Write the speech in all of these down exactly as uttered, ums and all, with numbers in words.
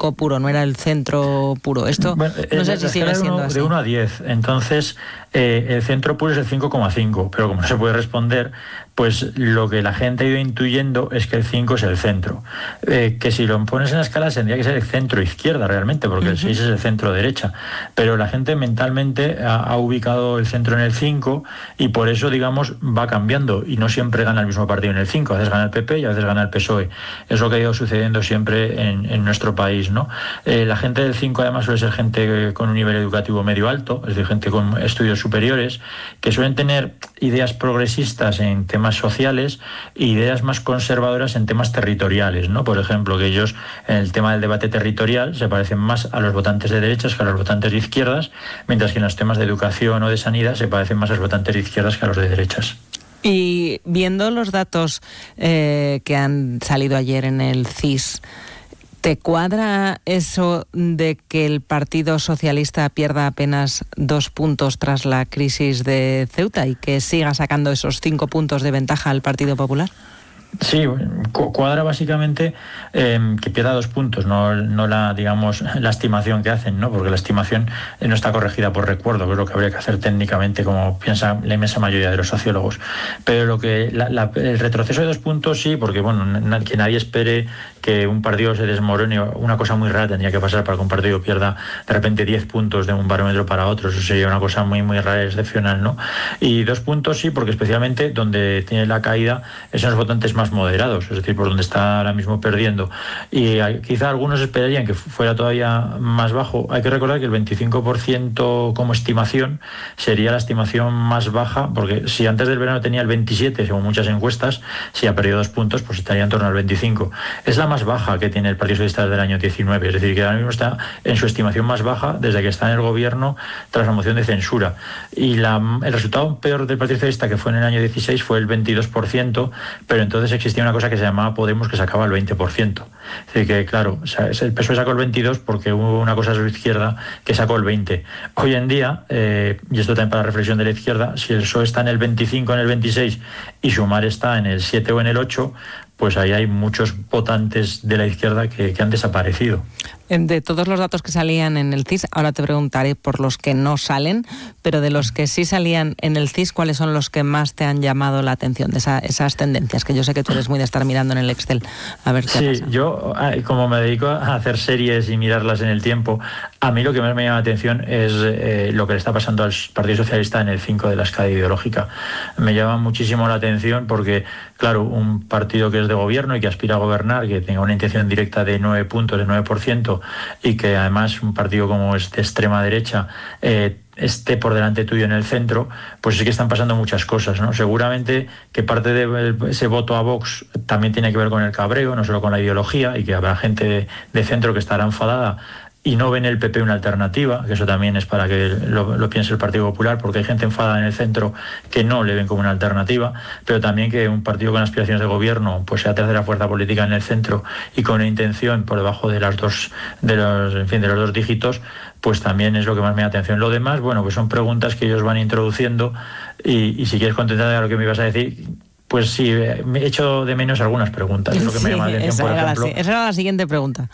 cinco puro, no era el centro puro. Esto bueno, no sé si sigue siendo uno, así. De uno a diez, entonces eh, el centro puro es el cinco coma cinco, pero como no se puede responder, pues lo que la gente ha ido intuyendo es que el cinco es el centro. Eh, que si lo pones en la escala tendría que ser el centro izquierda realmente, porque uh-huh. el seis es el centro derecha. Pero la gente mentalmente ha, ha ubicado el centro en el cinco y por eso, digamos, va cambiando y no siempre gana el mismo partido en el cinco. A veces gana el P P y a veces gana el P S O E. Es lo que ha ido sucediendo siempre en, en nuestro país, ¿no? Eh, la gente del cinco además suele ser gente con un nivel educativo medio alto, es decir, gente con estudios superiores, que suelen tener ideas progresistas en temas sociales e ideas más conservadoras en temas territoriales, ¿no? Por ejemplo, que ellos en el tema del debate territorial se parecen más a los votantes de derechas que a los votantes de izquierdas, mientras que en los temas de educación o de sanidad se parecen más a los votantes de izquierdas que a los de derechas. Y viendo los datos eh, que han salido ayer en el C I S, ¿te cuadra eso de que el Partido Socialista pierda apenas dos puntos tras la crisis de Ceuta y que siga sacando esos cinco puntos de ventaja al Partido Popular? Sí, cuadra básicamente eh, que pierda dos puntos, no, no la, digamos, la estimación que hacen, ¿no? Porque la estimación no está corregida por recuerdo, que es lo que habría que hacer técnicamente, como piensa la inmensa mayoría de los sociólogos. Pero lo que la, la, el retroceso de dos puntos sí, porque bueno, na, que nadie espere que un partido se desmorone, una cosa muy rara tendría que pasar para que un partido pierda de repente diez puntos de un barómetro para otro, eso sería una cosa muy muy rara y excepcional, ¿no? Y dos puntos sí, porque especialmente donde tiene la caída es en los votantes más moderados, es decir, por donde está ahora mismo perdiendo. Y quizá algunos esperarían que fuera todavía más bajo. Hay que recordar que el veinticinco por ciento como estimación sería la estimación más baja, porque si antes del verano tenía el veintisiete, según muchas encuestas, si ha perdido dos puntos, pues estaría en torno al veinticinco. Es la más baja que tiene el Partido Socialista desde el año diecinueve, es decir, que ahora mismo está en su estimación más baja desde que está en el gobierno tras la moción de censura. Y la, el resultado peor del Partido Socialista, que fue en el año dieciséis, fue el veintidós por ciento, pero entonces existía una cosa que se llamaba Podemos que sacaba el veinte por ciento. Es decir, que claro, o sea, el P S O E sacó el veintidós porque hubo una cosa de su izquierda que sacó el veinte. Hoy en día, eh, y esto también para la reflexión de la izquierda, si el P S O E está en el veinticinco, en el veintiséis y Sumar está en el siete o en el ocho, pues ahí hay muchos votantes de la izquierda que, que han desaparecido. De todos los datos que salían en el C I S, ahora te preguntaré por los que no salen, pero de los que sí salían en el C I S, ¿cuáles son los que más te han llamado la atención de esa, esas tendencias? Que yo sé que tú eres muy de estar mirando en el Excel a ver qué sí, pasa. Yo, como me dedico a hacer series y mirarlas en el tiempo, a mí lo que más me llama la atención es eh, lo que le está pasando al Partido Socialista en el cinco de la escala ideológica. Me llama muchísimo la atención porque, claro, un partido que es de gobierno y que aspira a gobernar, que tenga una intención directa de nueve puntos, de nueve por ciento, y que además un partido como es de extrema derecha eh, esté por delante tuyo en el centro, pues sí que están pasando muchas cosas, ¿no? Seguramente que parte de ese voto a Vox también tiene que ver con el cabreo, no solo con la ideología, y que habrá gente de, de centro que estará enfadada y no ven el P P una alternativa, que eso también es para que lo, lo piense el Partido Popular, porque hay gente enfadada en el centro que no le ven como una alternativa, pero también que un partido con aspiraciones de gobierno pues sea tercera fuerza política en el centro y con una intención por debajo de las dos, de los, en fin, de los dos dígitos, pues también es lo que más me da atención. Lo demás, bueno, pues son preguntas que ellos van introduciendo y, y si quieres contestar a lo que me ibas a decir, pues sí, me he hecho de menos algunas preguntas, es lo que sí, me llama la atención, por ejemplo. La, esa era la siguiente pregunta.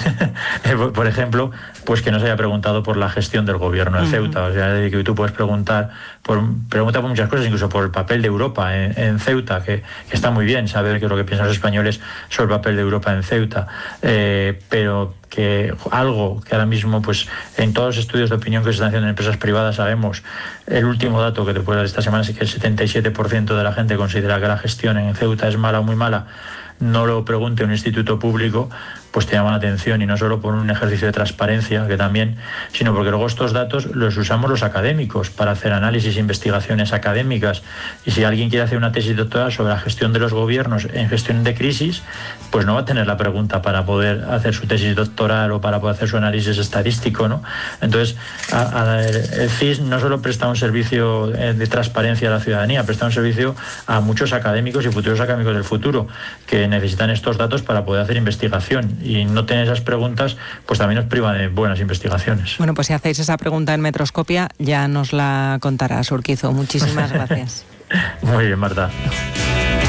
Por ejemplo, pues que no se haya preguntado por la gestión del gobierno de uh-huh. Ceuta. O sea, que tú puedes preguntar por, pregunta por muchas cosas, incluso por el papel de Europa en, en Ceuta, que, que está muy bien saber qué es lo que piensan los españoles sobre el papel de Europa en Ceuta. Eh, pero que algo que ahora mismo, pues en todos los estudios de opinión que se están haciendo en empresas privadas sabemos, el último dato que te puedo dar esta semana es que el setenta y siete por ciento de la gente considera que la gestión en Ceuta es mala o muy mala. No lo pregunte un instituto público, pues te llama la atención, y no solo por un ejercicio de transparencia, que también, sino porque luego estos datos los usamos los académicos para hacer análisis e investigaciones académicas, y si alguien quiere hacer una tesis doctoral sobre la gestión de los gobiernos en gestión de crisis, pues no va a tener la pregunta para poder hacer su tesis doctoral o para poder hacer su análisis estadístico, ¿no? Entonces, a, a, el C I S no solo presta un servicio de transparencia a la ciudadanía, presta un servicio a muchos académicos y futuros académicos del futuro que necesitan estos datos para poder hacer investigación, y no tener esas preguntas pues también nos priva de buenas investigaciones. Bueno, pues si hacéis esa pregunta en Metroscopia ya nos la contarás, Urquizo. Muchísimas gracias. Muy bien, Marta.